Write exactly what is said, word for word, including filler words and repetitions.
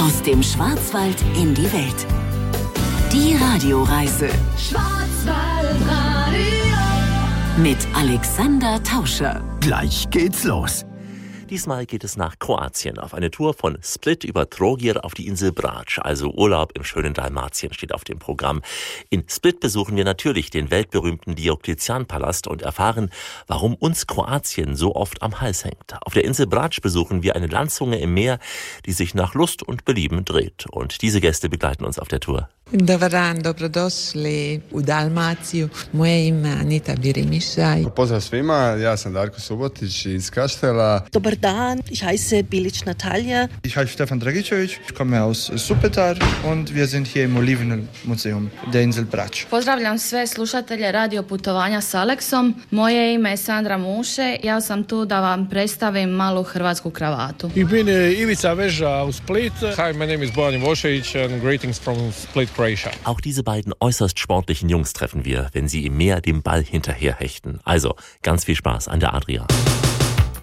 Aus dem Schwarzwald in die Welt. Die Radioreise. Schwarzwaldradio. Mit Alexander Tauscher. Gleich geht's los. Diesmal geht es nach Kroatien auf eine Tour von Split über Trogir auf die Insel Brač. Also Urlaub im schönen Dalmatien steht auf dem Programm. In Split besuchen wir natürlich den weltberühmten Diokletian-Palast und erfahren, warum uns Kroatien so oft am Hals hängt. Auf der Insel Brač besuchen wir eine Landzunge im Meer, die sich nach Lust und Belieben dreht. Und diese Gäste begleiten uns auf der Tour. Dobar dan, dobrodošli u Dalmaciju. Moje ime je Anita Birimišaj. Pozdrav svima, ja sam Darko Subotić iz Kaštela. Dobar dan, ich heiße Bilic Natalja. Ich heiße Stefan Dragičević, ich komme aus Supetar und wir sind hier im Olivenmuseum der Insel Brač. Pozdravljam sve slušatelje radio putovanja s Aleksom. Moje ime je Sandra Muše, ja sam tu da vam predstavim malu hrvatsku kravatu. Ich bin Ivica Veža aus Split. Hi, my name is Bojan Ivošević and greetings from Split. Auch diese beiden äußerst sportlichen Jungs treffen wir, wenn sie im Meer dem Ball hinterherhechten. Also, ganz viel Spaß an der Adria.